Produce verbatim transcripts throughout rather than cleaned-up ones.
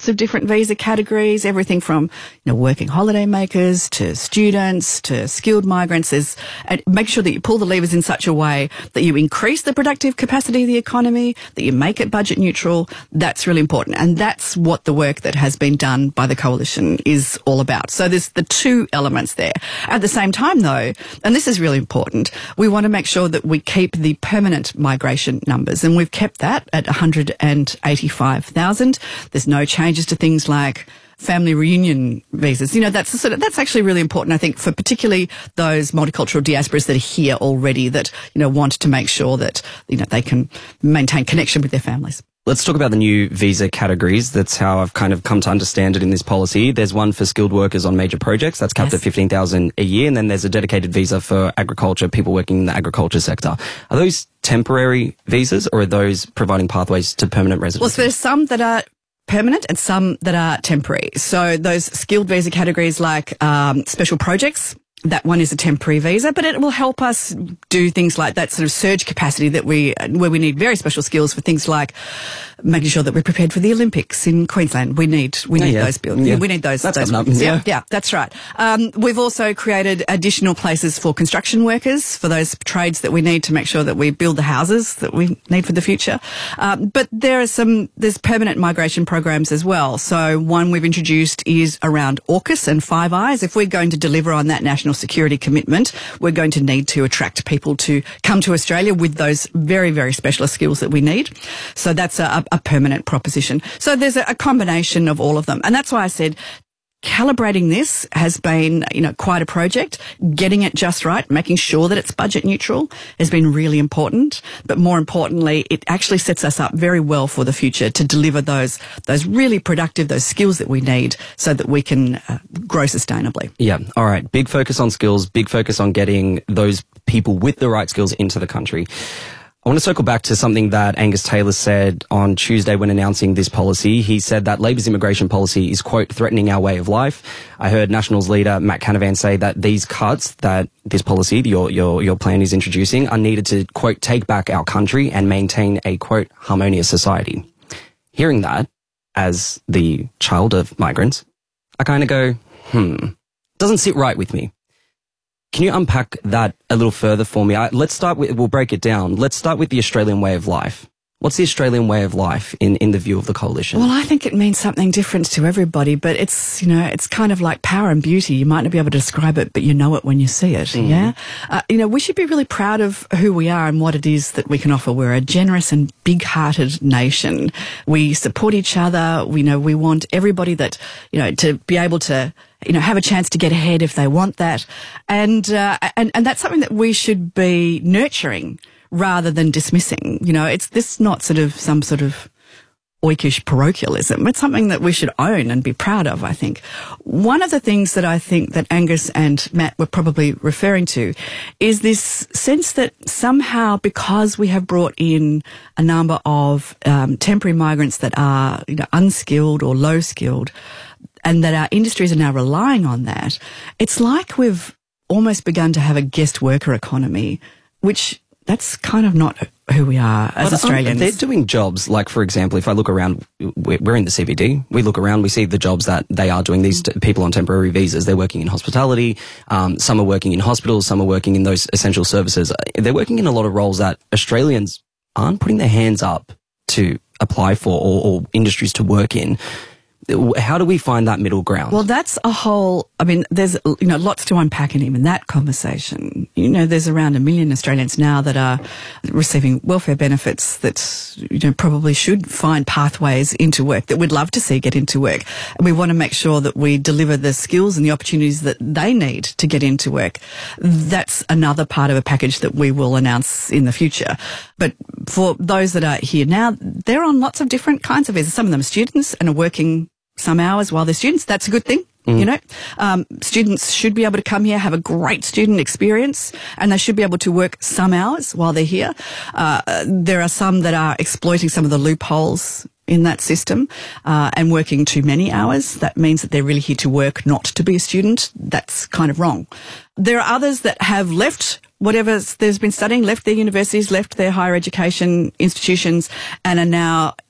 lots of different visa categories, everything from, you know, working holiday makers to students to skilled migrants. There's, and make sure that you pull the levers in such a way that you increase the productive capacity of the economy, that you make it budget neutral. That's really important. And that's what the work that has been done by the Coalition is all about. So there's the two elements there. At the same time, though, and this is really important, we want to make sure that we keep the permanent migration numbers, and we've kept that at one hundred eighty-five thousand. There's no changes to things like family reunion visas. You know, that's sort of, that's actually really important, I think, for particularly those multicultural diasporas that are here already that, you know, want to make sure that, you know, they can maintain connection with their families. Let's talk about the new visa categories. That's how I've kind of come to understand it in this policy. There's one for skilled workers on major projects. That's capped yes. at fifteen thousand a year. And then there's a dedicated visa for agriculture, people working in the agriculture sector. Are those temporary visas, or are those providing pathways to permanent residency? Well, so there's some that are permanent and some that are temporary. So those skilled visa categories like um, special projects, that one is a temporary visa, but it will help us do things like that sort of surge capacity that we, where we need very special skills for things like making sure that we're prepared for the Olympics in Queensland. We need, we need yeah. those buildings. Yeah. We need those. That's those up, yeah. yeah. yeah, that's right. Um, we've also created additional places for construction workers, for those trades that we need to make sure that we build the houses that we need for the future. Um, but there are some, there's permanent migration programs as well. So one we've introduced is around AUKUS and Five Eyes. If we're going to deliver on that national security commitment, we're going to need to attract people to come to Australia with those very, very specialist skills that we need. So that's a, a permanent proposition. So there's a, a combination of all of them. And that's why I said calibrating this has been, you know, quite a project. Getting it just right, making sure that it's budget neutral has been really important. But more importantly, it actually sets us up very well for the future to deliver those, those really productive, those skills that we need so that we can uh, grow sustainably. Yeah. All right. Big focus on skills, big focus on getting those people with the right skills into the country. I want to circle back to something that Angus Taylor said on Tuesday when announcing this policy. He said that Labor's immigration policy is, quote, threatening our way of life. I heard Nationals leader Matt Canavan say that these cuts that this policy, your, your, your plan is introducing, are needed to, quote, take back our country and maintain a, quote, harmonious society. Hearing that, as the child of migrants, I kind of go, hmm, doesn't sit right with me. Can you unpack that a little further for me? I, let's start with, we'll break it down. Let's start with the Australian way of life. What's the Australian way of life in, in the view of the Coalition? Well, I think it means something different to everybody, but it's, you know, it's kind of like power and beauty. You might not be able to describe it, but you know it when you see it. Mm. Yeah. Uh, you know, we should be really proud of who we are and what it is that we can offer. We're a generous and big-hearted nation. We support each other. We know we want everybody that, you know, to be able to, you know, have a chance to get ahead if they want that. And, uh, and, and that's something that we should be nurturing rather than dismissing. You know, it's this not sort of some sort of oikish parochialism. It's something that we should own and be proud of, I think. One of the things that I think that Angus and Matt were probably referring to is this sense that somehow because we have brought in a number of um, temporary migrants that are, you know, unskilled or low skilled, and that our industries are now relying on that, it's like we've almost begun to have a guest worker economy, which that's kind of not who we are as but Australians. They're doing jobs like, for example, if I look around, we're in the C B D. We look around, we see the jobs that they are doing. These t- people on temporary visas, they're working in hospitality. Um, some are working in hospitals. Some are working in those essential services. They're working in a lot of roles that Australians aren't putting their hands up to apply for or, or industries to work in. How do we find that middle ground? Well, that's a whole, I mean, there's, you know, lots to unpack in even that conversation. You know, there's around a million Australians now that are receiving welfare benefits that, you know, probably should find pathways into work, that we'd love to see get into work. And we want to make sure that we deliver the skills and the opportunities that they need to get into work. That's another part of a package that we will announce in the future. But for those that are here now, they're on lots of different kinds of visas. Some of them are students and are working some hours while they're students. That's a good thing. Mm. You know, um, students should be able to come here, have a great student experience, and they should be able to work some hours while they're here. Uh, there are some that are exploiting some of the loopholes in that system, uh, and working too many hours. That means that they're really here to work, not to be a student. That's kind of wrong. There are others that have left whatever there's been studying, left their universities, left their higher education institutions, and are now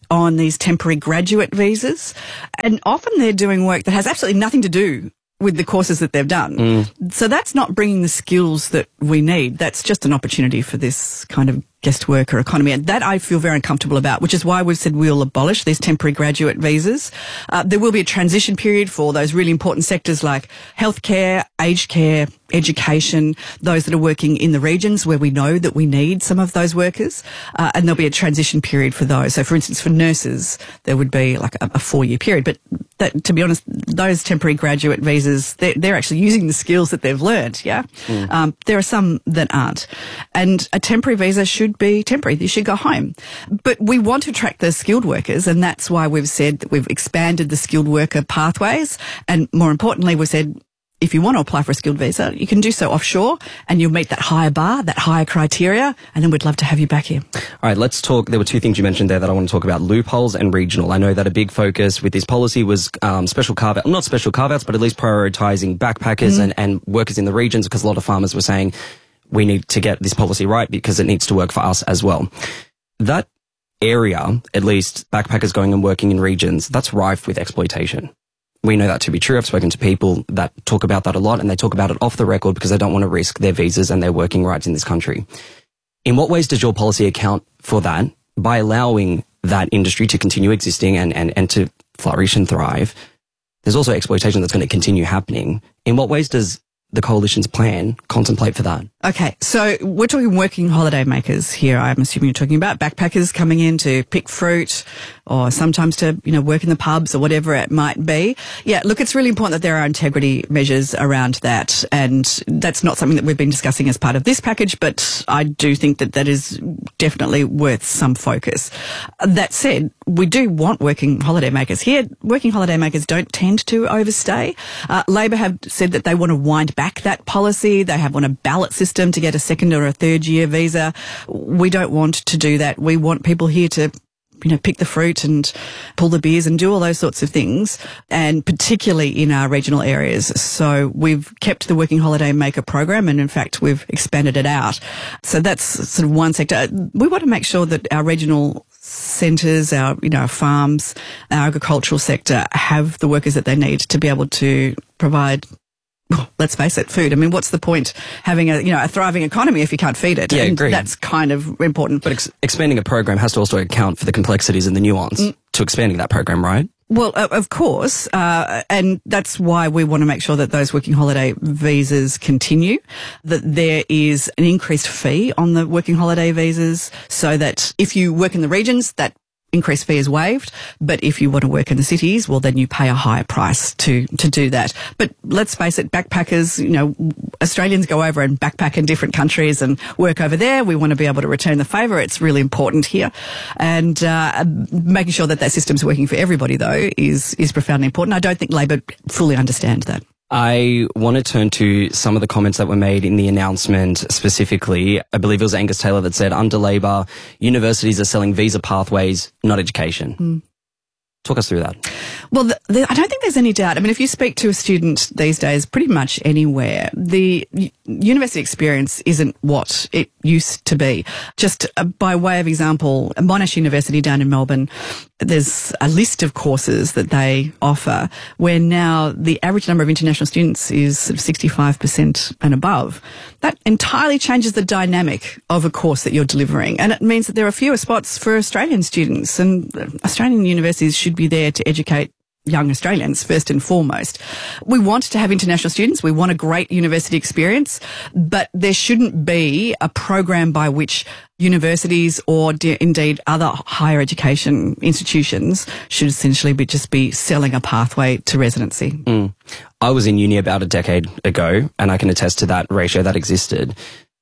on these temporary graduate visas, and often they're doing work that has absolutely nothing to do with the courses that they've done. Mm. So that's not bringing the skills that we need. That's just an opportunity for this kind of guest worker economy. And that I feel very uncomfortable about, which is why we've said we'll abolish these temporary graduate visas. Uh, there will be a transition period for those really important sectors like healthcare, aged care, education, those that are working in the regions where we know that we need some of those workers. Uh, and there'll be a transition period for those. So for instance, for nurses, there would be like a, a four-year period. But that, to be honest, those temporary graduate visas, they're, they're actually using the skills that they've learned, yeah? Mm. Um, there are some that aren't. And a temporary visa should be temporary. You should go home. But we want to attract those skilled workers, and that's why we've said that we've expanded the skilled worker pathways. And more importantly, we've said if you want to apply for a skilled visa, you can do so offshore and you'll meet that higher bar, that higher criteria, and then we'd love to have you back here. All right, let's talk. There were two things you mentioned there that I want to talk about, loopholes and regional. I know that a big focus with this policy was um, special carve-out, not special carve-outs, but at least prioritising backpackers mm. and, and workers in the regions, because a lot of farmers were saying we need to get this policy right because it needs to work for us as well. That area, at least backpackers going and working in regions, that's rife with exploitation. We know that to be true. I've spoken to people that talk about that a lot, and they talk about it off the record because they don't want to risk their visas and their working rights in this country. In what ways does your policy account for that by allowing that industry to continue existing and, and, and to flourish and thrive? There's also exploitation that's going to continue happening. In what ways does the Coalition's plan contemplate for that? Okay, so we're talking working holiday makers here. I'm assuming you're talking about backpackers coming in to pick fruit or sometimes to, you know, work in the pubs or whatever it might be. Yeah, look, it's really important that there are integrity measures around that, and that's not something that we've been discussing as part of this package, but I do think that that is definitely worth some focus. That said, we do want working holiday makers here. Working holiday makers don't tend to overstay. Uh, Labor have said that they want to wind back that policy. They have on a ballot system to get a second or a third year visa. We don't want to do that. We want people here to, you know, pick the fruit and pull the beers and do all those sorts of things, and particularly in our regional areas. So we've kept the Working Holiday Maker program, and in fact we've expanded it out. So that's sort of one sector. We want to make sure that our regional centres, our, you know, our farms, our agricultural sector have the workers that they need to be able to provide, let's face it, food. I mean, what's the point having a, you know, a thriving economy if you can't feed it? Yeah, and agreed. That's kind of important. But ex- expanding a program has to also account for the complexities and the nuance mm. to expanding that program, right? Well, uh, of course, uh, and that's why we want to make sure that those working holiday visas continue, that there is an increased fee on the working holiday visas, so that if you work in the regions, that increased fee is waived, but if you want to work in the cities, well, then you pay a higher price to, to do that. But let's face it, backpackers, you know, Australians go over and backpack in different countries and work over there. We want to be able to return the favour. It's really important here. And uh, making sure that that system's working for everybody, though, is, is profoundly important. I don't think Labor fully understand that. I want to turn to some of the comments that were made in the announcement specifically. I believe it was Angus Taylor that said, under Labor, universities are selling visa pathways, not education. Mm. Talk us through that. Well, the, the, I don't think there's any doubt. I mean, if you speak to a student these days, pretty much anywhere, the u- university experience isn't what it used to be. Just uh, by way of example, Monash University down in Melbourne, there's a list of courses that they offer where now the average number of international students is sort of sixty-five percent and above. That entirely changes the dynamic of a course that you're delivering. And it means that there are fewer spots for Australian students, and Australian universities should be there to educate young Australians first and foremost. We want to have international students. We want a great university experience, but there shouldn't be a program by which universities or de- indeed other higher education institutions should essentially be just be selling a pathway to residency. Mm. I was in uni about a decade ago, and I can attest to that ratio that existed.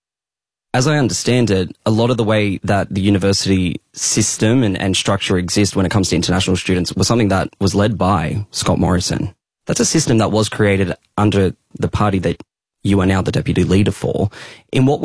As I understand it, a lot of the way that the university system and, and structure exists when it comes to international students was something that was led by Scott Morrison. That's a system that was created under the party that you are now the deputy leader for. In what way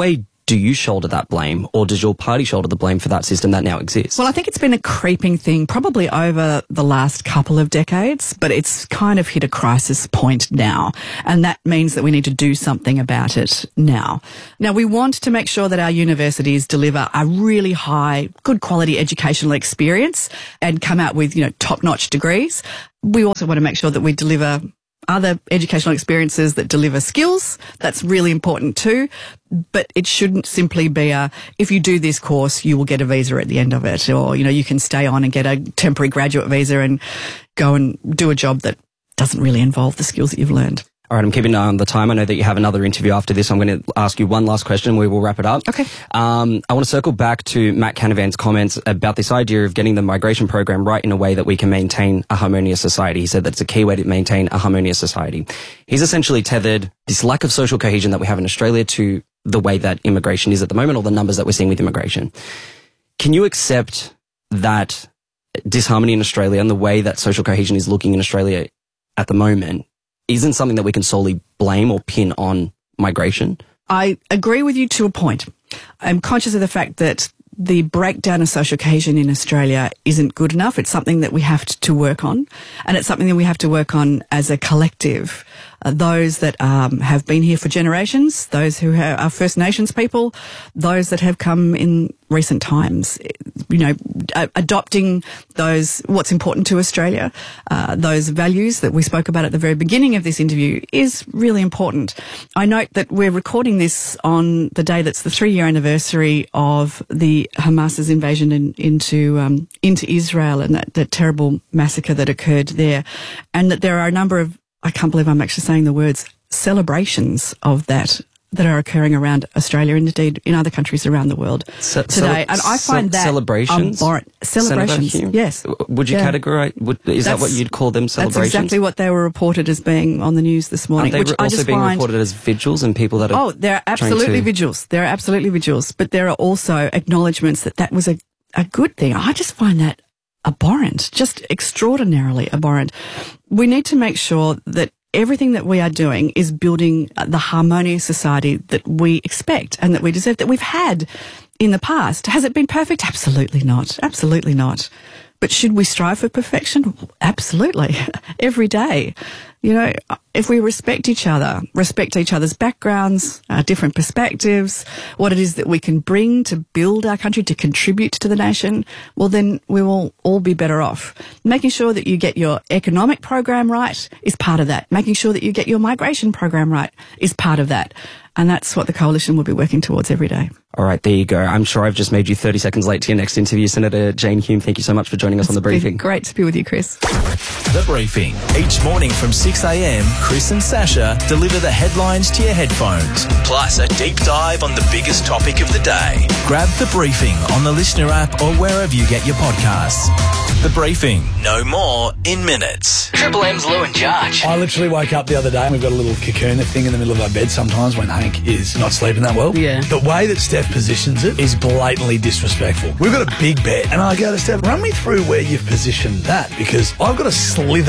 do you shoulder that blame, or does your party shoulder the blame for that system that now exists? Well, I think it's been a creeping thing probably over the last couple of decades, but it's kind of hit a crisis point now. And that means that we need to do something about it now. Now, we want to make sure that our universities deliver a really high, good quality educational experience and come out with, you know, top-notch degrees. We also want to make sure that we deliver other educational experiences that deliver skills. That's really important too. But it shouldn't simply be a, if you do this course, you will get a visa at the end of it. Or, you know, you can stay on and get a temporary graduate visa and go and do a job that doesn't really involve the skills that you've learned. All right, I'm keeping an eye on the time. I know that you have another interview after this. I'm going to ask you one last question and we will wrap it up. Okay. Um, I want to circle back to Matt Canavan's comments about this idea of getting the migration program right in a way that we can maintain a harmonious society. He said that it's a key way to maintain a harmonious society. He's essentially tethered this lack of social cohesion that we have in Australia to the way that immigration is at the moment, or the numbers that we're seeing with immigration. Can you accept that disharmony in Australia and the way that social cohesion is looking in Australia at the moment isn't something that we can solely blame or pin on migration? I agree with you to a point. I'm conscious of the fact that the breakdown of social cohesion in Australia isn't good enough. It's something that we have to work on, and it's something that we have to work on as a collective. Uh, those that um, have been here for generations, those who are First Nations people, those that have come in recent times, you know, uh, adopting those, what's important to Australia, uh, those values that we spoke about at the very beginning of this interview is really important. I note that we're recording this on the day that's the three-year anniversary of the Hamas's invasion in, into um, into Israel and that, that terrible massacre that occurred there, and that there are a number of, I can't believe I'm actually saying the words, celebrations of that that are occurring around Australia and indeed in other countries around the world Ce- today. Cele- and I find ce- that celebrations. abhorrent. Celebrations, Senator Hume? yes. Would you Yeah. categorize? Would, is That's- that what you'd call them? Celebrations? That's exactly what they were reported as being on the news this morning. Aren't they which re- I also just being find, reported as vigils and people that are Oh, there are trying absolutely to- vigils. There are absolutely vigils. But there are also acknowledgements that that was a, a good thing. I just find that abhorrent, just extraordinarily abhorrent. We need to make sure that everything that we are doing is building the harmonious society that we expect and that we deserve, that we've had in the past. Has it been perfect? Absolutely not. Absolutely not. But should we strive for perfection? Absolutely. Every day. You know, if we respect each other, respect each other's backgrounds, our different perspectives, what it is that we can bring to build our country, to contribute to the nation, well, then we will all be better off. Making sure that you get your economic program right is part of that. Making sure that you get your migration program right is part of that. And that's what the Coalition will be working towards every day. All right, there you go. I'm sure I've just made you thirty seconds late to your next interview. Senator Jane Hume, thank you so much for joining us It's on The Briefing. been great to be with you, Chris. The Briefing. Each morning from six a.m, Chris and Sasha deliver the headlines to your headphones, plus a deep dive on the biggest topic of the day. Grab The Briefing on the Listener app or wherever you get your podcasts. The Briefing. No more in minutes. Triple M's Lou and Josh. I literally woke up the other day and we've got a little cocoon thing in the middle of our bed sometimes when Hank is not sleeping that well. Yeah. The way that Steph positions it is blatantly disrespectful. We've got a big bed and I go to Steph, run me through where you've positioned that because I've got a slither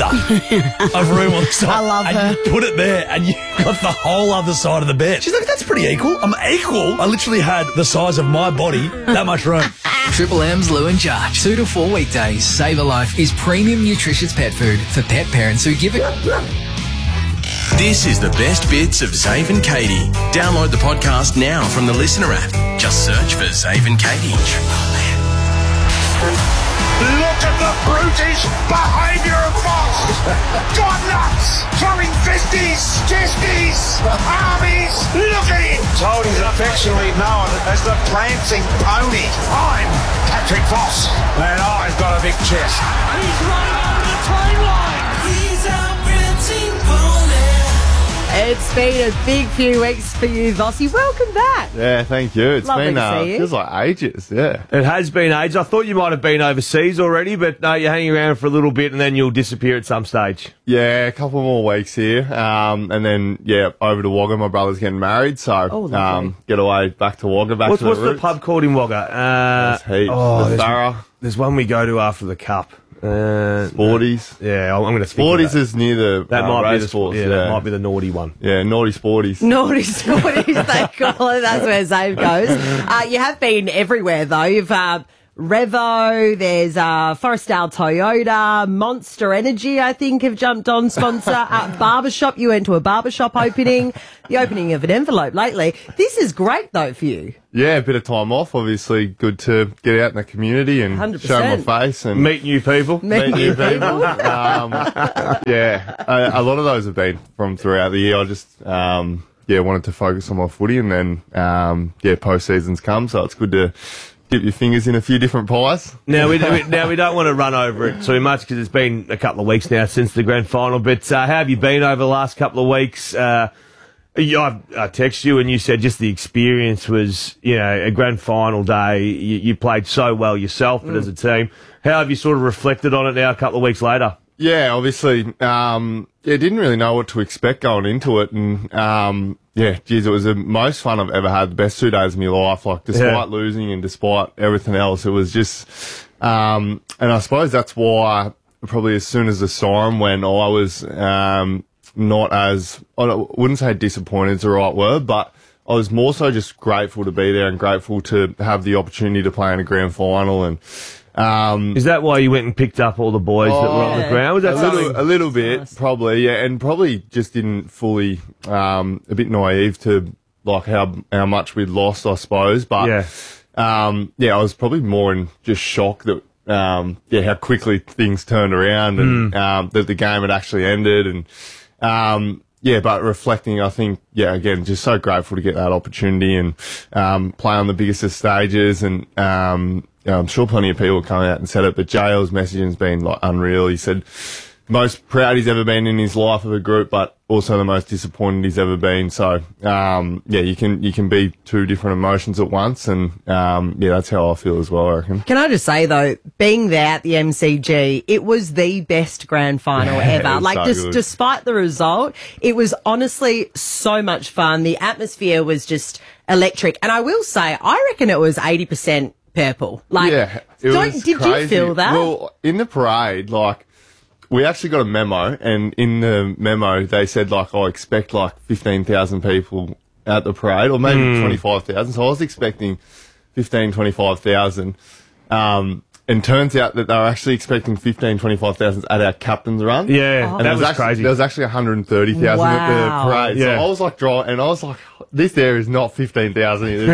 of room on the side. I love and her. you put it there and you've got the whole other side of the bed. She's like, that's pretty equal. I'm equal. I literally had the size of my body, that much room. Triple M's Lou and Josh. Two to four weekdays. Save a Life is premium nutritious pet food for pet parents who give it. This is the best bits of Zave and Katie. Download the podcast now from the Listener app. Just search for Zave and Katie. Look at the brutish behaviour of Fox! Gone nuts! Throwing fisties, chesties, armies! Look at him! Told he's affectionately known as the prancing pony. I'm Patrick Foss, and I've got a big chest. He's running over the timeline! He's our prancing pony! It's been a big few weeks for you, Vossi. Welcome back. Yeah, thank you. It's Lovely been, to uh, see you. feels like ages, yeah. It has been ages. I thought you might have been overseas already, but no, you're hanging around for a little bit and then you'll disappear at some stage. Yeah, a couple more weeks here. Um, and then, yeah, over to Wagga. My brother's getting married, so Oh, lovely. um, get away back to Wagga, back What's, to what's the the roots. pub called in Wagga? Uh, There's heaps. oh, There's there's, Barra. there's one we go to after the cup. Uh, Sporties. Yeah, I'm going to speak Sporties that. is near the That uh, might be race the course. yeah, Yeah, that might be the naughty one. Yeah, naughty Sporties. Naughty Sporties, they call it. That's where Zave goes. Uh, you have been everywhere, though. You've uh, Revo, there's uh, Forestdale Toyota, Monster Energy, I think, have jumped on sponsor. uh, barbershop, you went to a barbershop opening, the opening of an envelope lately. This is great, though, for you. Yeah, a bit of time off. Obviously, good to get out in the community and one hundred show percent. my face and Meet new people. Meet new people. um, yeah, a, a lot of those have been from throughout the year. I just um, yeah wanted to focus on my footy, and then um, yeah, postseason's come, so it's good to dip your fingers in a few different pies. Now we, we now we don't want to run over it too much because it's been a couple of weeks now since the grand final. But uh, how have you been over the last couple of weeks? Uh, you, I, I texted you and you said just the experience was, you know, a grand final day. You, you played so well yourself, but Mm. as a team, how have you sort of reflected on it now a couple of weeks later? Yeah, obviously, um, yeah, didn't really know what to expect going into it, and um, yeah, geez, it was the most fun I've ever had. The best two days of my life, like despite Yeah. losing and despite everything else, it was just, um, and I suppose that's why probably as soon as the siren went, I was um, not as I don't- wouldn't say disappointed is the right word, but I was more so just grateful to be there and grateful to have the opportunity to play in a grand final and. Um, Is that why you went and picked up all the boys that were on the yeah. ground? Was that a something? little, a little bit, probably, yeah, and probably just didn't fully, um, a bit naive to like how how much we'd lost, I suppose. But Yeah. um, yeah, I was probably more in just shock that, um, yeah, how quickly things turned around and um, that the game had actually ended, and um, yeah, but reflecting, I think, yeah, again, just so grateful to get that opportunity and um, play on the biggest of stages, and um, you know, I'm sure plenty of people come out and said it, but J L's messaging has been like unreal. He said most proud he's ever been in his life of a group, but also the most disappointed he's ever been. So um, yeah, you can you can be two different emotions at once, and um, yeah, that's how I feel as well, I reckon. Can I just say, though, being there at the M C G, it was the best grand final Yeah, it ever. was Like, so just good. despite the result, it was honestly so much fun. The atmosphere was just electric. And I will say, I reckon it was eighty percent purple. Like, Yeah, it don't, was did crazy. you feel that? Well, in the parade, like, we actually got a memo, and in the memo, they said, like, I expect, like, fifteen thousand people at the parade, or maybe twenty-five thousand. So I was expecting fifteen, twenty-five thousand. Um, and turns out that they were actually expecting fifteen, twenty-five thousand at our captain's run. Yeah, And that there was actually, crazy. There was actually one hundred thirty thousand Wow. at the parade. Yeah. So I was like, drawing, and I was like, this there is not fifteen thousand. And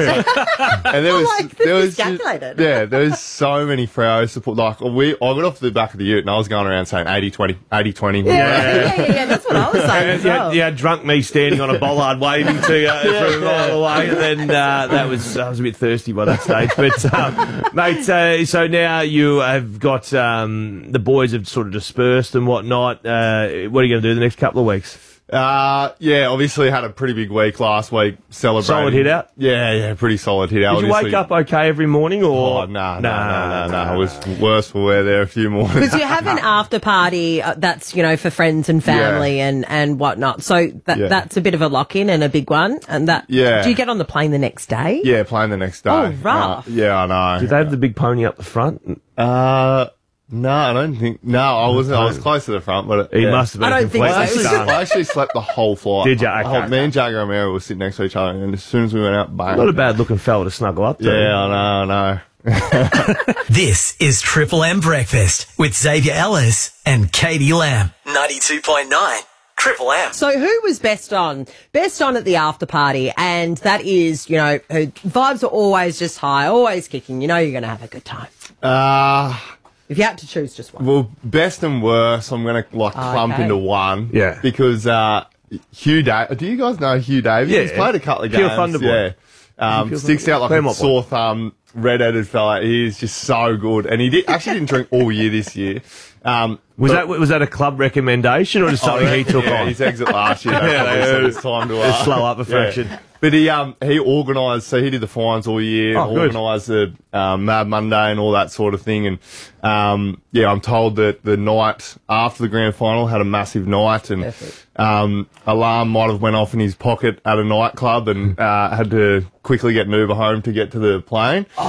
there was, Like, there this was, is calculated. yeah, there was so many Freo support. Like, we, I got off the back of the ute and I was going around saying eighty twenty, eighty twenty. yeah, yeah, yeah, yeah, that's what I was saying as You had, well. you had drunk me standing on a bollard waving to you from a mile away, and then uh, that was I was a bit thirsty by that stage. But um, mate, uh, so now you have got um, the boys have sort of dispersed and whatnot. Uh, what are you going to do the next couple of weeks? Uh, yeah, obviously had a pretty big week last week celebrating. Solid hit out? Yeah, yeah, pretty solid hit out. Did you obviously. wake up okay every morning, or Oh, no, no, no, no, no. It was worse for wear there a few mornings. Because you have an after party uh, that's, you know, for friends and family Yeah. and, and whatnot. So that Yeah. that's a bit of a lock-in and a big one. And that, Yeah. do you get on the plane the next day? Yeah, playing the next day. Oh, rough. Uh, yeah, I know. did they have the big pony up the front? Uh, no, I don't think. No, I wasn't. I was close to the front, but it, He yeah. must have been I don't think completely I so. actually, stunned. I actually slept the whole flight. Did ya? The whole- Okay. Me and Jagger O'Meara were sitting next to each other, and as soon as we went out, bang. Not a bad looking fella to snuggle up to. Yeah, I know, I know. This is Triple M Breakfast with Xavier Ellis and Katie Lamb. ninety-two point nine Triple M. So who was best on? Best on at the after party, and that is, you know, her vibes are always just high, always kicking. You know you're going to have a good time. Uh, If you had to choose just one. well, best and worst, I'm going to, like, clump Okay. into one. Yeah. Because, uh, Hugh Davis, do you guys know Hugh Davis? Yeah. He's played a couple of Pure games. Thunderbolt. Yeah. Um, Pure sticks out like Claremont a sore thumb, red-headed fella. He is just so good. And he did, actually didn't drink all year this year. Um, Was but- that was that a club recommendation or just something he took yeah, on? his exit last year. Yeah, yeah, they- said it's time to uh, slow up a fraction. But he um he organised, so he did the fines all year, Oh, good. organised the um, Mad Monday and all that sort of thing. And um yeah, I'm told that the night after the grand final had a massive night, and Perfect. um alarm might have went off in his pocket at a nightclub, and uh, had to quickly get an Uber home to get to the plane. Oh,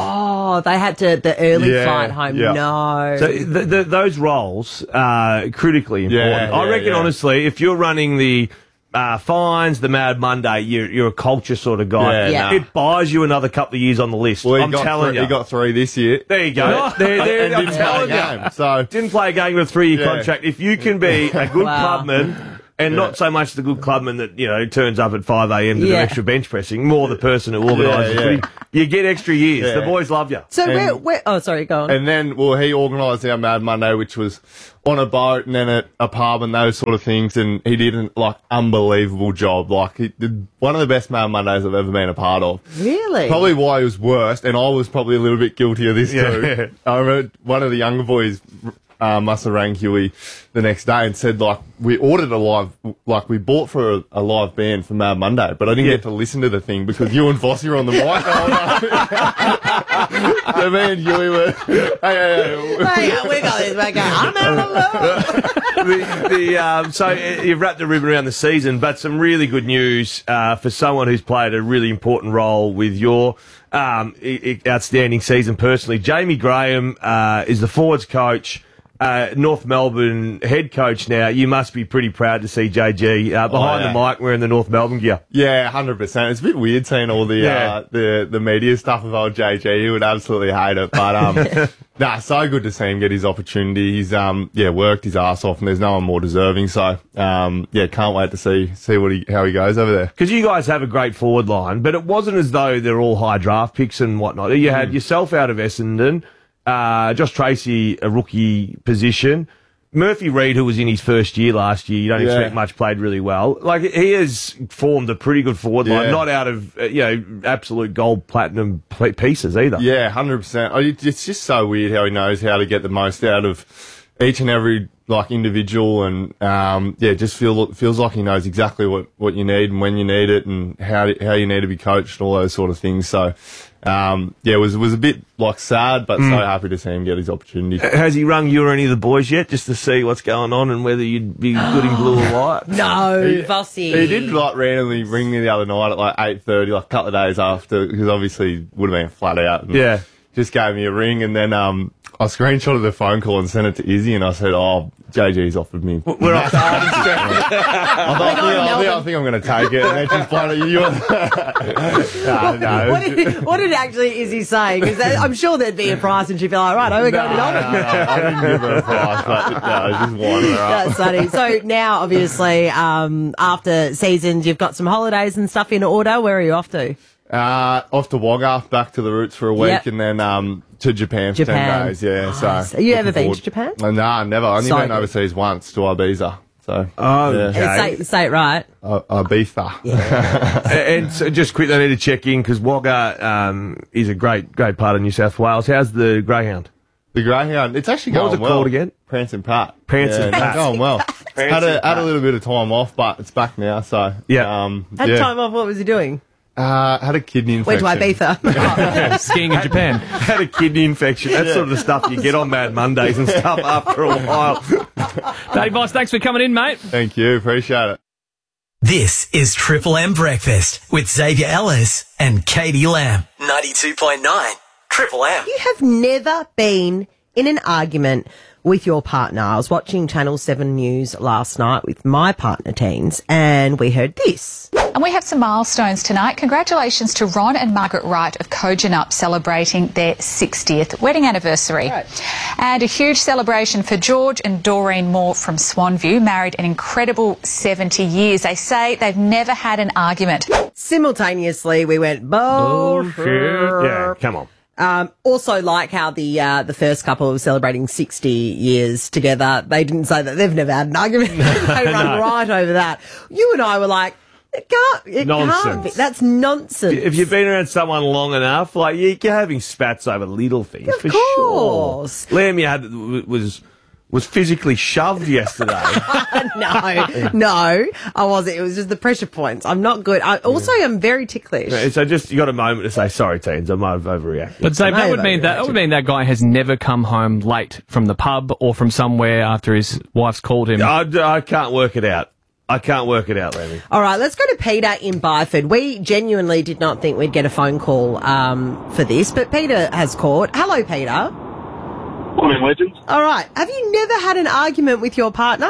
Oh, they had to, the early Yeah, flight home. yeah. No. So the, the, those roles are critically important. Yeah, I yeah, reckon, yeah. honestly, if you're running the uh, fines, the Mad Monday, you're, you're a culture sort of guy. Yeah, Yeah. nah. It buys you another couple of years on the list. Well, he I'm got telling three, you. He got three this year. There you go. there, there, and I'm didn't telling play a you. game. So Didn't play a game with a three-year Yeah. contract. If you can be a good Wow. clubman, and not so much the good clubman that, you know, turns up at five a.m. to do Yeah. extra bench pressing, more the person who organises Yeah, yeah. the footy, you get extra years. Yeah. The boys love you. So And- where, where, oh, sorry, go on. And then, well, he organised our Mad Monday, which was on a boat and then at a pub and those sort of things. And he did an like unbelievable job. Like he did one of the best Mad Mondays I've ever been a part of. Really? Probably why he was worst, and I was probably a little bit guilty of this too. I remember one of the younger boys uh, must have rang Huey the next day and said, like, we ordered a live, like, we bought for a, a live band for Mad Monday, but I didn't get to listen to the thing because you and Vossi were on the mic. So me and Huey were, hey, hey, hey. Hey, we got this back. I'm out of love. the, the, um, so uh, you've wrapped the ribbon around the season, but some really good news uh, for someone who's played a really important role with your um, I- I- outstanding season personally. Jamie Graham uh, is the forwards coach. Uh, North Melbourne head coach now. You must be pretty proud to see J G uh, behind yeah. the mic wearing the North Melbourne gear. Yeah, one hundred percent. It's a bit weird seeing all the Yeah. uh, the the media stuff of old J G. He would absolutely hate it, but um, nah, so good to see him get his opportunity. He's um, yeah, worked his ass off, and there's no one more deserving. So um, yeah, can't wait to see see what he how he goes over there. Because you guys have a great forward line, but it wasn't as though they're all high draft picks and whatnot. You had yourself out of Essendon, uh, Josh Tracy, a rookie position. Murphy Reid, who was in his first year last year, you don't Yeah. expect much, played really well. Like, he has formed a pretty good forward line, Yeah. not out of, uh, you know, absolute gold platinum pl- pieces either. Yeah, one hundred percent. It's just so weird how he knows how to get the most out of each and every like individual, and um, yeah, just feel feels like he knows exactly what, what you need and when you need it, and how how you need to be coached and all those sort of things. So um, yeah, it was was a bit like sad, but so happy to see him get his opportunity. Has he rung you or any of the boys yet, just to see what's going on and whether you'd be good in blue or white? No, Vossi. He did like randomly ring me the other night at like eight thirty, like a couple of days after, because obviously would have been flat out. And Yeah. just gave me a ring, and then um, I screenshotted the phone call and sent it to Izzy, and I said, "Oh, J G's offered me." We're off to I thought, I, think, I think I'm going to take it. And then she's bloody, you. no, no. What did, what did actually is he saying? Is that, I'm sure there'd be a price, and she'd be like, right, oh, we're No, going to no, Melbourne. no, I didn't give her a price, but no, I was just winding her up. That's funny. So now, obviously, um, after seasons, you've got some holidays and stuff in order. Where are you off to? Uh, off to Wagga, back to the roots for a week, Yep. and then um, to Japan for Japan. ten days. Yeah, Nice. so Have you ever looking been forward- to Japan? Uh, nah, never. I only So went good. overseas once to Ibiza. So Oh, yeah. okay. Say, say it right. Uh, Ibiza. And so just quickly, I need to check in because Wagga um, is a great, great part of New South Wales. How's the greyhound? The Greyhound. It's actually What going was it well. called again? Prance and Pat. Prance and yeah, Pat. It's going well. had a had a little bit of time off, but it's back now. So Yeah. um, Had yeah. time off. What was he doing? Uh, had a kidney Went infection. to Ibiza. Skiing in Japan. Had a kidney infection. That's sort of the stuff you get on Mad Mondays and stuff after a while. Dave Boss, thanks for coming in, mate. Thank you. Appreciate it. This is Triple M Breakfast with Xavier Ellis and Katie Lamb. ninety-two point nine Triple M. You have never been in an argument with your partner. I was watching Channel seven News last night with my partner teens, and we heard this. And we have some milestones tonight. Congratulations to Ron and Margaret Wright of Kojonup celebrating their sixtieth wedding anniversary. Right. And a huge celebration for George and Doreen Moore from Swanview, married an incredible seventy years. They say they've never had an argument. Simultaneously, we went, bullshit. Yeah, come on. Um, also, like how the uh, the first couple was celebrating sixty years together, they didn't say that they've never had an argument. They run right over that. You and I were like, it can't, it can't Nonsense. be. That's nonsense. If you've been around someone long enough, like you- you're having spats over little things, Of for course. sure. Liam, you had was was physically shoved yesterday. no, no, I wasn't. It was just the pressure points. I'm not good. I also am very ticklish. So just you got a moment to say sorry, teens. I might have overreacted. But Dave, that May would have mean that, that would mean that guy has never come home late from the pub or from somewhere after his wife's called him. I, I can't work it out. I can't work it out, Lemmy. All right, let's go to Peter in Byford. We genuinely did not think we'd get a phone call um, for this, but Peter has called. Hello, Peter. Morning, legends. All right, have you never had an argument with your partner?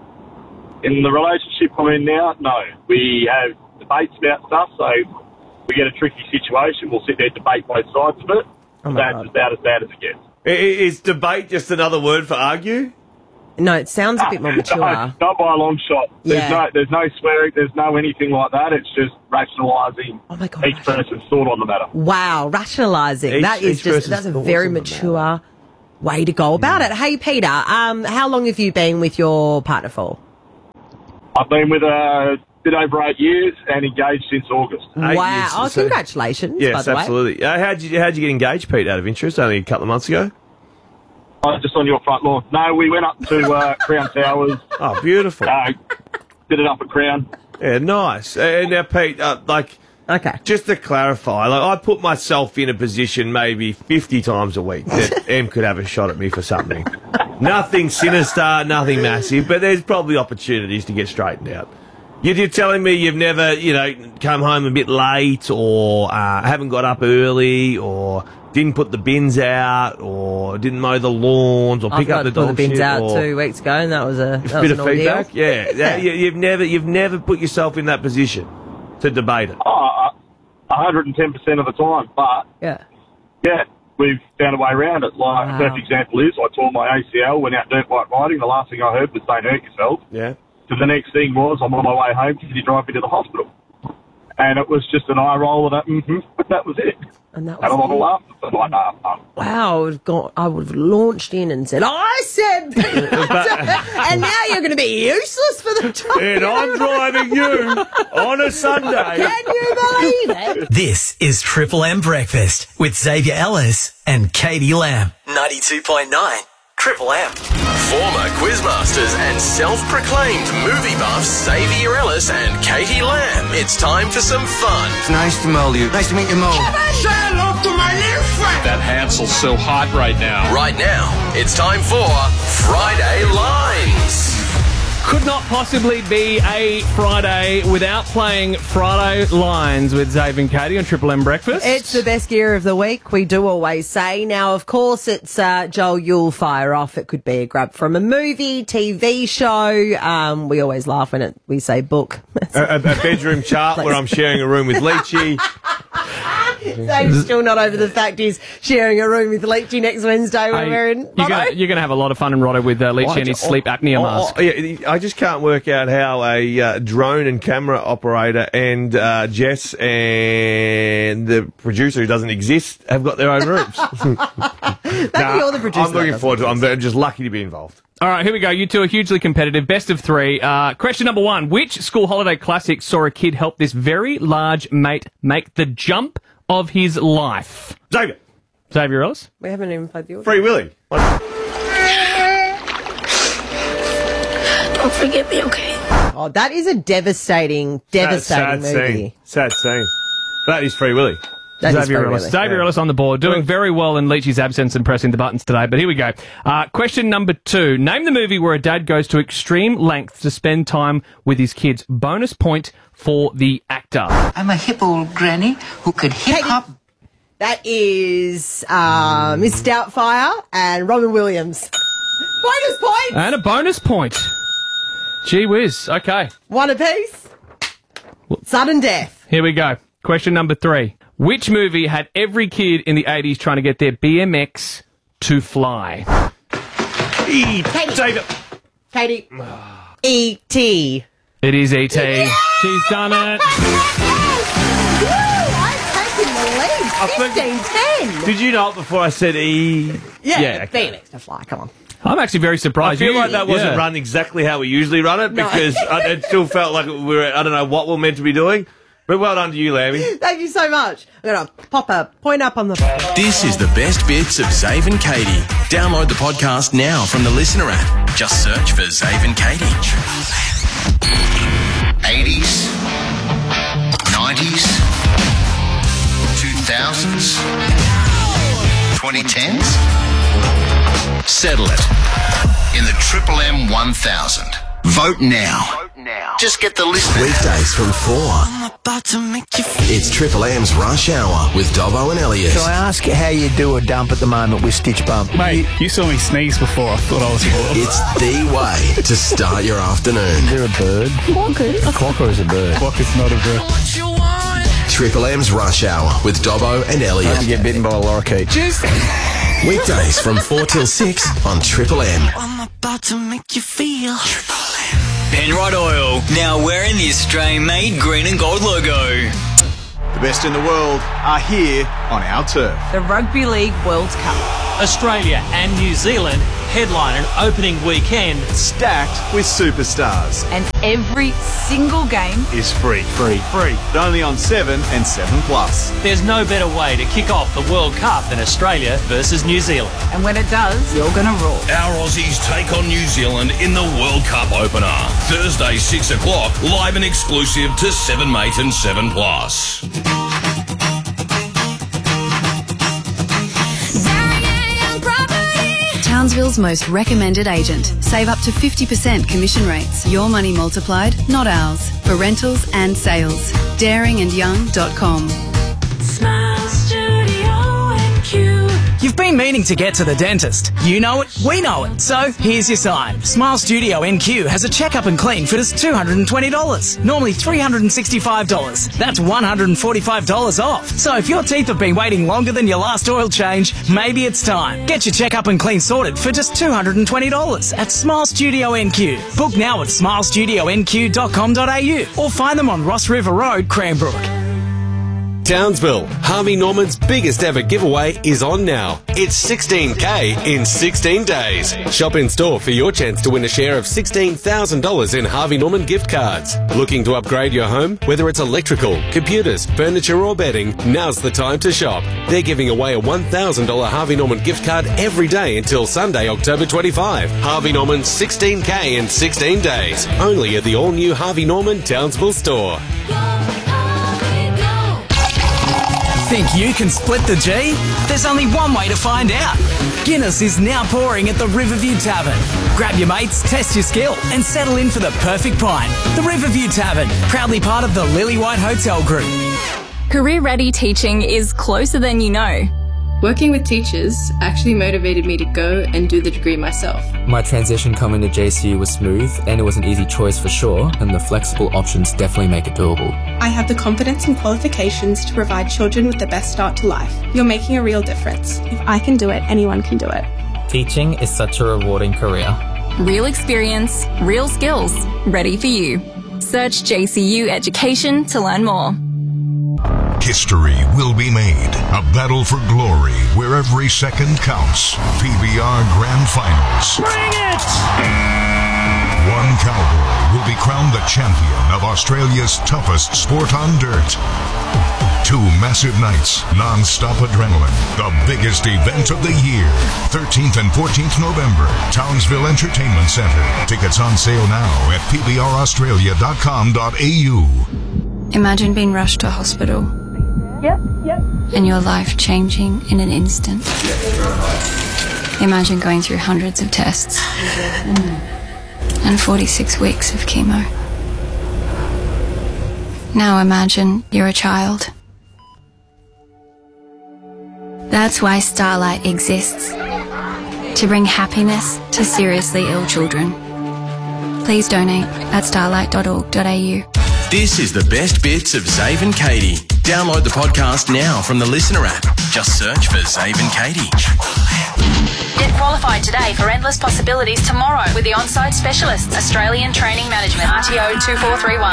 In the relationship I'm in now, no. We have debates about stuff, so we get a tricky situation. We'll sit there and debate both sides of it. Oh my That's God. about as bad as it gets. I- Is debate just another word for argue? No, it sounds a bit more mature. No, not by a long shot. There's Yeah. no, there's no swearing, there's no anything like that. It's just rationalising Oh my God, each person's thought on the matter. Wow, rationalising. Each- That is each just, person's that's a thoughts very on the mature way to go about it. Hey, Peter, um, how long have you been with your partner for? I've been with a bit over eight years and engaged since August. Wow. Oh, congratulations, by Yes, the way. absolutely. Uh, how'd you how'd you get engaged, Pete? Out of interest, only a couple of months ago. Oh, just on your front lawn. No, we went up to uh, Crown Towers. Oh, beautiful. Uh, did it up at Crown. Yeah, nice. And now, Pete, uh, like, okay, just to clarify, like, I put myself in a position maybe fifty times a week that Em could have a shot at me for something. Nothing sinister, nothing massive, but there's probably opportunities to get straightened out. You're you're telling me you've never, you know, come home a bit late, or uh, haven't got up early, or didn't put the bins out, or didn't mow the lawns, or I've pick got up the to put dog the bins shit, out or two weeks ago, and that was a, a that was bit an of ordeal. feedback. Yeah, yeah. You, you've never, you've never put yourself in that position to debate it. Oh, one hundred ten percent of the time. But, yeah, yeah, we've found a way around it. Like, Wow. a perfect example is I tore my A C L, went out dirt bike riding. The last thing I heard was don't hurt yourself. Yeah. So the next thing was I'm on my way home. Can you drive me to the hospital? And it was just an eye roll of that, mm-hmm, that was it. And that Had a was lot of laughter. So I'm like, nah, nah. Wow, I would have gone, I would have launched in and said, I said, and now you're going to be useless for the time. And I'm driving you on a Sunday. Can you believe it? This is Triple M Breakfast with Xavier Ellis and Katie Lamb. ninety-two point nine Triple M. Former Quizmasters and self-proclaimed movie buffs Xavier Ellis and Katie Lamb. It's time for some fun. It's nice to know you. Nice to meet you, Mo. Say hello to my little friend. That Hansel's so hot right now. Right now, it's time for Friday Lines. Could not possibly be a Friday without playing Friday Lines with Zave and Katie on Triple M Breakfast. It's the best gear of the week, we do always say. Now, of course, it's uh, Joel, you'll fire off. It could be a grab from a movie, T V show. Um, we always laugh when it, we say book. A, a, a bedroom chart where I'm sharing a room with Leachy. Dave's still not over the fact he's sharing a room with Leachy next Wednesday when Hey, we're in You're Mono. gonna, you're gonna have a lot of fun in Rotto with uh, Leachy and his sleep apnea Oh, mask. oh, yeah, I just can't work out how a uh, drone and camera operator and uh, Jess and the producer who doesn't exist have got their own rooms. Maybe you're the producer I'm looking that forward to it. I'm very- just lucky to be involved. All right, here we go. You two are hugely competitive. Best of three. Uh, question number one. Which school holiday classic saw a kid help this very large mate make the jump of his life? Xavier. Xavier Ellis? We haven't even played the audio. Free Willy. Don't forget me, okay? Oh, that is a devastating, devastating sad, sad movie. Scene. Sad scene. That is Free Willy. That is Xavier Free Ellis. Willy. Xavier Ellis on the board, doing very well in Leachy's absence and pressing the buttons today. But here we go. Uh, question number two. Name the movie where a dad goes to extreme lengths to spend time with his kids. Bonus point for the actor. I'm a hip old granny who could hip hop. That is uh, Miss Doubtfire and Robin Williams. Bonus point! And a bonus point. Gee whiz. Okay. One apiece. Sudden death. Here we go. Question number three. Which movie had every kid in the eighties trying to get their B M X to fly? E. Katie. Katie. E T It is E T. She's done it. Woo! I'm taking the lead. fifteen ten. Did you know it before I said E? Yeah, Yeah, yeah okay. B M X to fly. Come on. I'm actually very I surprised. feel You- like that wasn't yeah. run exactly how we usually run it No. because I, it still felt like we were, I don't know what we're meant to be doing. But well done to you, Lammy. Thank you so much. I'm going to pop a point up on the... This is the best bits of Zave and Katie. Download the podcast now from the Listener app. Just search for Zave and Katie. eighties, nineties, two thousands, twenty tens. Settle it in the Triple M one thousand. Vote now. Vote now. Just get the listener. Weekdays from four. It's Triple M's Rush Hour with Dobbo and Elliot. Can I ask how you do a dump at the moment with Stitch Bump? Mate, you saw me sneeze before. I thought I was ill. It's the way to start your afternoon. Is there a bird? Quokkas. A quokka is a bird. Quokka's not a bird. Triple M's Rush Hour with Dobbo and Elliot. You get bitten by a lorikeet. Just... Weekdays from four till six on Triple M. I'm about to make you feel. Triple M. Penrite Oil, now wearing the Australian-made green and gold logo. The best in the world are here on our turf. The Rugby League World Cup. Australia and New Zealand headline an opening weekend stacked with superstars. And every single game is free. Free. Free. But only on seven and seven plus. There's no better way to kick off the World Cup than Australia versus New Zealand. And when it does, you're going to roar. Our Aussies take on New Zealand in the World Cup opener. Thursday, six o'clock, live and exclusive to seven mate and seven plus. Townsville's most recommended agent. Save up to fifty percent commission rates. Your money multiplied, not ours. For rentals and sales. daring and young dot com. Smile Studio N Q. You've been meaning to get to the dentist. You know it, we know it. So here's your sign. Smile Studio N Q has a checkup and clean for just two hundred twenty dollars. Normally three hundred sixty-five dollars. That's one hundred forty-five dollars off. So if your teeth have been waiting longer than your last oil change, maybe it's time. Get your checkup and clean sorted for just two hundred twenty dollars at Smile Studio N Q. Book now at smile studio n q dot com dot a u or find them on Ross River Road, Cranbrook. Townsville, Harvey Norman's biggest ever giveaway is on now. It's sixteen K in sixteen days. Shop in store for your chance to win a share of sixteen thousand dollars in Harvey Norman gift cards. Looking to upgrade your home? Whether it's electrical, computers, furniture or bedding, now's the time to shop. They're giving away a one thousand dollars Harvey Norman gift card every day until Sunday, October twenty-fifth. Harvey Norman's sixteen K in sixteen days. Only at the all-new Harvey Norman Townsville store. Think you can split the G? There's only one way to find out. Guinness is now pouring at the Riverview Tavern. Grab your mates, test your skill, and settle in for the perfect pint. The Riverview Tavern, proudly part of the Lily White Hotel Group. Career Ready Teaching is closer than you know. Working with teachers actually motivated me to go and do the degree myself. My transition coming to J C U was smooth and it was an easy choice for sure, and the flexible options definitely make it doable. I have the confidence and qualifications to provide children with the best start to life. You're making a real difference. If I can do it, anyone can do it. Teaching is such a rewarding career. Real experience, real skills, ready for you. Search J C U Education to learn more. History will be made. A battle for glory where every second counts. P B R Grand Finals. Bring it! One cowboy will be crowned the champion of Australia's toughest sport on dirt. Two massive nights, non-stop adrenaline. The biggest event of the year. thirteenth and fourteenth November, Townsville Entertainment Centre. Tickets on sale now at p b r australia dot com dot a u. Imagine being rushed to a hospital. Yep, yep. And your life changing in an instant. Imagine going through hundreds of tests and forty-six weeks of chemo. Now imagine you're a child. That's why Starlight exists. To bring happiness to seriously ill children. Please donate at starlight dot org dot a u. This is the best bits of Zave and Katie. Download the podcast now from the Listener app. Just search for Zave and Katie. Get qualified today for endless possibilities tomorrow with the on-site specialists, Australian Training Management, R T O two four three one.